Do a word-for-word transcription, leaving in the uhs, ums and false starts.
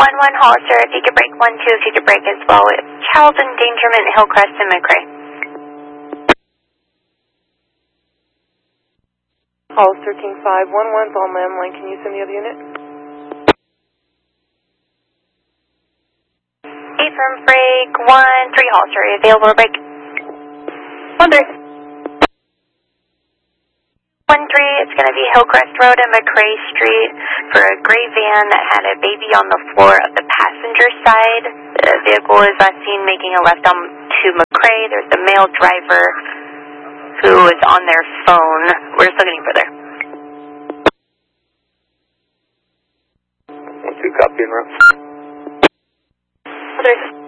one one Hollister, if you could break one two, if you could break as well. Child endangerment, Hillcrest and McRae. Hollister King five one one's on landline. Can you send the other unit? Affirm break one three Hollister, are you available to break? One three. One three, it's going to be Hillcrest Road and McRae Street for a gray van that had a baby on the floor of the passenger side. The vehicle is last seen making a left on to McRae. There's a male driver who is on their phone. We're still getting further. One two, copy and route. One three.